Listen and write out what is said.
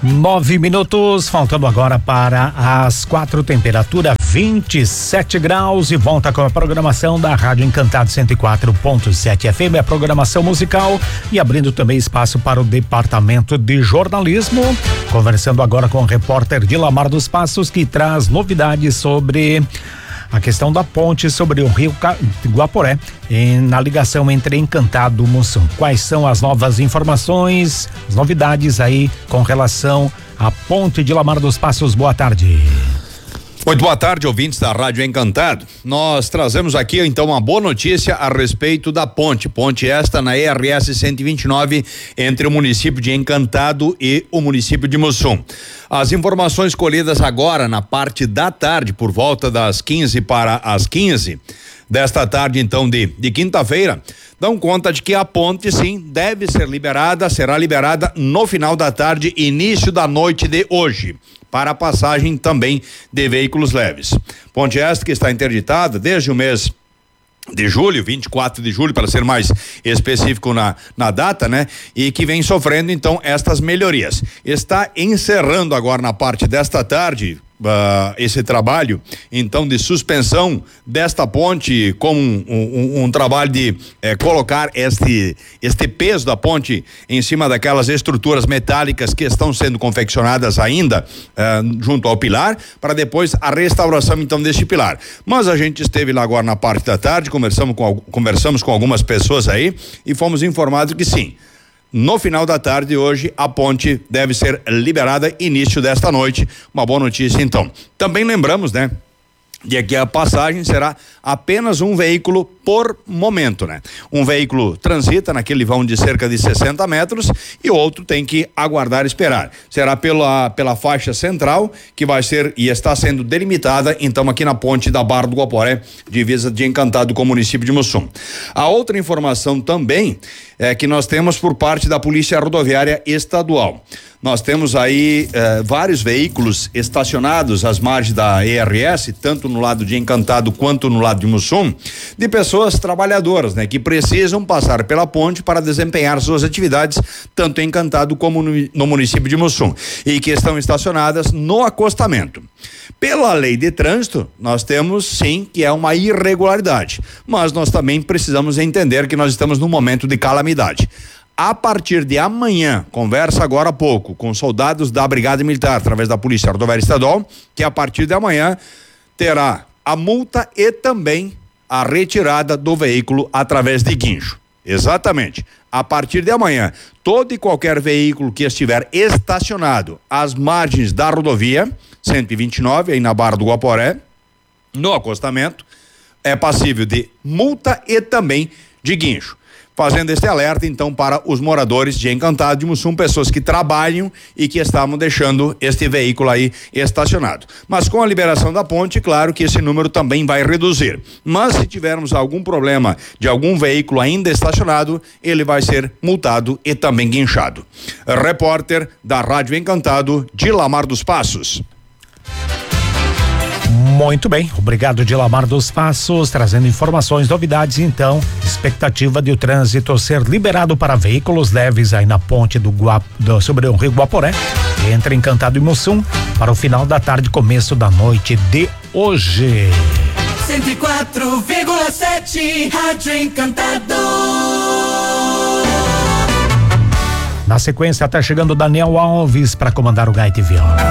9 minutos, faltando agora para as 4, temperatura 27 graus e volta com a programação da Rádio Encantado 104.7 FM, a programação musical, e abrindo também espaço para o departamento de jornalismo, conversando agora com o repórter Dilamar dos Passos, que traz novidades sobre a questão da ponte sobre o rio Guaporé, na ligação entre Encantado e Mussum. Quais são as novas informações, as novidades aí com relação à ponte de Dilamar dos Passos? Boa tarde. Muito boa tarde, ouvintes da Rádio Encantado. Nós trazemos aqui então uma boa notícia a respeito da ponte esta na ERS 129 entre o município de Encantado e o município de Mussum. As informações colhidas agora na parte da tarde, por volta das 15 para as 15 desta tarde, então de quinta-feira, dão conta de que a ponte sim deve ser liberada, será liberada no final da tarde, início da noite de hoje, para a passagem também de veículos leves. Ponte esta que está interditada desde o mês de julho, 24 de julho, para ser mais específico na data, né? E que vem sofrendo então estas melhorias. Está encerrando agora na parte desta tarde esse trabalho então de suspensão desta ponte, com um trabalho de colocar este peso da ponte em cima daquelas estruturas metálicas que estão sendo confeccionadas ainda junto ao pilar, para depois a restauração então deste pilar. Mas a gente esteve lá agora na parte da tarde, conversamos com algumas pessoas aí e fomos informados que sim, no final da tarde hoje a ponte deve ser liberada início desta noite. Uma boa notícia então. Também lembramos, né, de que a passagem será apenas um veículo por momento, né? Um veículo transita naquele vão de cerca de 60 metros e outro tem que aguardar e esperar. Será pela faixa central, que vai ser e está sendo delimitada então aqui na ponte da Barra do Guaporé, divisa de Encantado com o município de Mussum. A outra informação também é que nós temos por parte da Polícia Rodoviária Estadual. Nós temos aí vários veículos estacionados às margens da ERS, tanto no lado de Encantado quanto no lado de Mussum, de pessoas trabalhadoras, né, que precisam passar pela ponte para desempenhar suas atividades, tanto em Encantado como no município de Mussum, e que estão estacionadas no acostamento. Pela lei de trânsito, nós temos sim que é uma irregularidade, mas nós também precisamos entender que nós estamos num momento de calamidade. A partir de amanhã, conversa agora há pouco com soldados da Brigada Militar, através da Polícia Rodoviária Estadual, que a partir de amanhã terá a multa e também a retirada do veículo através de guincho. Exatamente. A partir de amanhã, todo e qualquer veículo que estiver estacionado às margens da rodovia 129, aí na Barra do Guaporé, no acostamento, é passível de multa e também de guincho. Fazendo este alerta então para os moradores de Encantado de Mussum, pessoas que trabalham e que estavam deixando este veículo aí estacionado. Mas com a liberação da ponte, claro que esse número também vai reduzir. Mas se tivermos algum problema de algum veículo ainda estacionado, ele vai ser multado e também guinchado. Repórter da Rádio Encantado, Dilamar dos Passos. Muito bem, obrigado Dilamar dos Passos, trazendo informações, novidades então, expectativa de o trânsito ser liberado para veículos leves aí na ponte sobre o rio Guaporé, entre Encantado e Mussum, para o final da tarde, começo da noite de hoje. 104,7 Rádio Encantado. Na sequência, tá chegando Daniel Alves para comandar o Gaita e Viola.